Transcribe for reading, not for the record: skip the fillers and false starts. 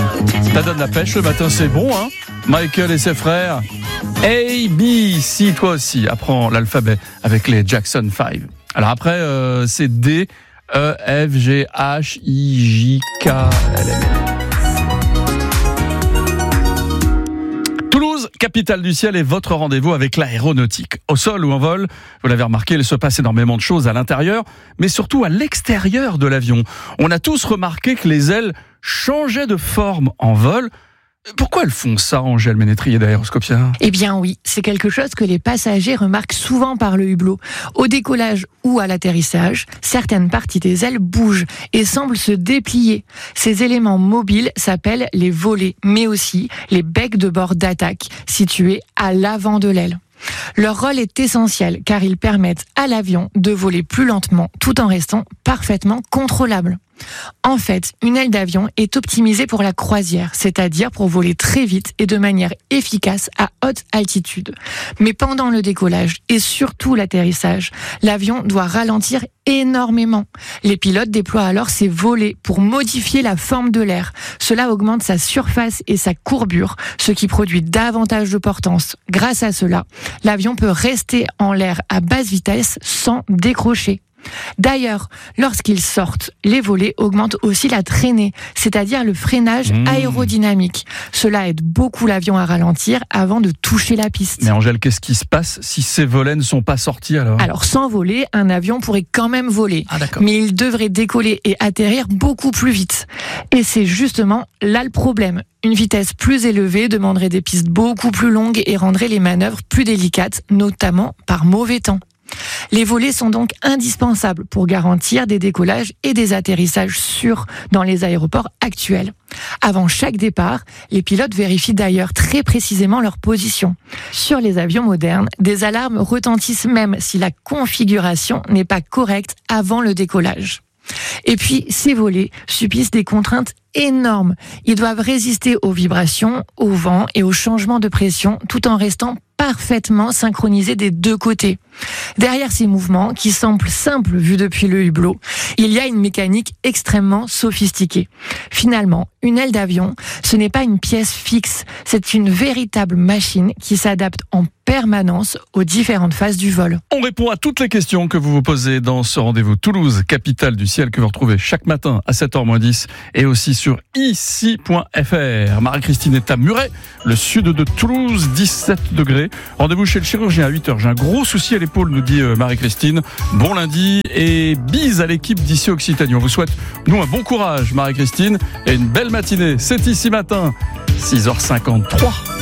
Ça donne la pêche le matin, c'est bon, hein. Michael et ses frères. A, B, C, toi aussi. Apprends l'alphabet avec les Jackson 5. Alors après, c'est D, E, F, G, H, I, J, K, L, M. Toulouse, capitale du ciel, est votre rendez-vous avec l'aéronautique. Au sol ou en vol, vous l'avez remarqué, il se passe énormément de choses à l'intérieur, mais surtout à l'extérieur de l'avion. On a tous remarqué que les ailes changeaient de forme en vol. Pourquoi elles font ça, Angèle Ménétrier d'Aéroscopia ? Eh bien oui, c'est quelque chose que les passagers remarquent souvent par le hublot. Au décollage ou à l'atterrissage, certaines parties des ailes bougent et semblent se déplier. Ces éléments mobiles s'appellent les volets, mais aussi les becs de bord d'attaque, situés à l'avant de l'aile. Leur rôle est essentiel car ils permettent à l'avion de voler plus lentement tout en restant parfaitement contrôlable. En fait, une aile d'avion est optimisée pour la croisière, c'est-à-dire pour voler très vite et de manière efficace à haute altitude. Mais pendant le décollage et surtout l'atterrissage, l'avion doit ralentir énormément. Les pilotes déploient alors ces volets pour modifier la forme de l'air. Cela augmente sa surface et sa courbure, ce qui produit davantage de portance. Grâce à cela, l'avion peut rester en l'air à basse vitesse sans décrocher. D'ailleurs, lorsqu'ils sortent, les volets augmentent aussi la traînée, c'est-à-dire le freinage aérodynamique. Cela aide beaucoup l'avion à ralentir avant de toucher la piste. Mais Angèle, qu'est-ce qui se passe si ces volets ne sont pas sortis alors ? Alors, sans voler, un avion pourrait quand même voler. Mais il devrait décoller et atterrir beaucoup plus vite. Et c'est justement là le problème. Une vitesse plus élevée demanderait des pistes beaucoup plus longues et rendrait les manœuvres plus délicates, notamment par mauvais temps. Les volets sont donc indispensables pour garantir des décollages et des atterrissages sûrs dans les aéroports actuels. Avant chaque départ, les pilotes vérifient d'ailleurs très précisément leur position. Sur les avions modernes, des alarmes retentissent même si la configuration n'est pas correcte avant le décollage. Et puis, ces volets subissent des contraintes énormes. Ils doivent résister aux vibrations, au vent et aux changements de pression tout en restant parfaitement synchronisés des deux côtés. Derrière ces mouvements, qui semblent simples vus depuis le hublot, il y a une mécanique extrêmement sophistiquée. Finalement, une aile d'avion, ce n'est pas une pièce fixe, c'est une véritable machine qui s'adapte en permanence aux différentes phases du vol. On répond à toutes les questions que vous vous posez dans ce rendez-vous Toulouse, capitale du ciel, que vous retrouvez chaque matin à 7h-10 et aussi sur ici.fr. Marie-Christine est à Muret, le sud de Toulouse, 17 degrés. Rendez-vous chez le chirurgien à 8h. J'ai un gros souci à l'épaule, nous dit Marie-Christine. Bon lundi et bise à l'équipe d'ici Occitanie. On vous souhaite, nous, un bon courage, Marie-Christine, et une belle matinée. C'est ici matin, 6h53.